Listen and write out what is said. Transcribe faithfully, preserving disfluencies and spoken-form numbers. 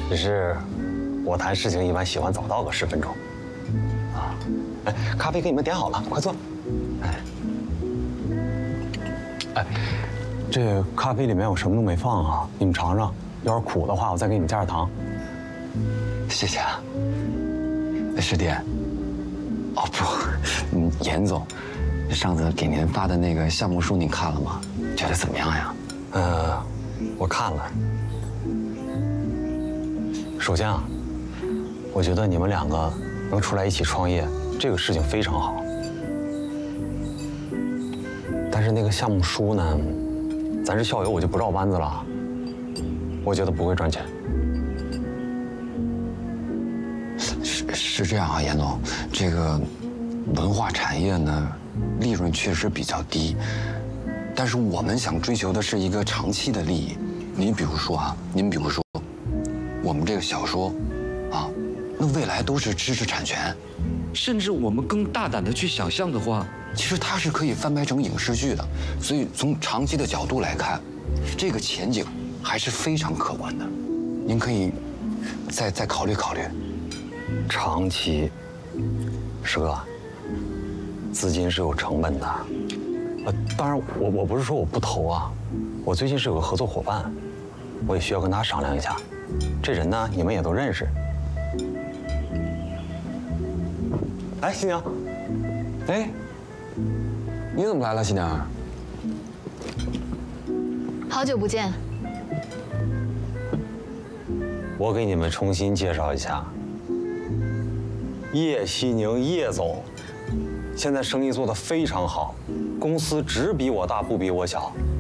只是我谈事情一般喜欢早到个十分钟。啊，哎，咖啡给你们点好了，快坐。哎，哎，这咖啡里面我什么都没放啊，你们尝尝，要是苦的话，我再给你们加点糖。 谢谢啊，师弟。哦不，嗯，严总，上次给您发的那个项目书您看了吗？觉得怎么样呀？ 呃，我看了。首先啊，我觉得你们两个能出来一起创业，这个事情非常好。但是那个项目书呢，咱是校友，我就不绕弯子了。我觉得不会赚钱。 是是这样啊，严总，这个文化产业呢，利润确实比较低，但是我们想追求的是一个长期的利益。您比如说啊，您比如说，我们这个小说，啊，那未来都是知识产权，甚至我们更大胆的去想象的话，其实它是可以翻拍成影视剧的。所以从长期的角度来看，这个前景还是非常可观的。您可以再再考虑考虑。 长期，师哥，资金是有成本的。呃，当然我我不是说我不投啊，我最近是有个合作伙伴，我也需要跟他商量一下。这人呢，你们也都认识。哎，新娘， 哎，你怎么来了，新娘？ 好久不见。 我给你们重新介绍一下，叶希宁叶总，现在生意做得非常好，公司只比我大不比我小，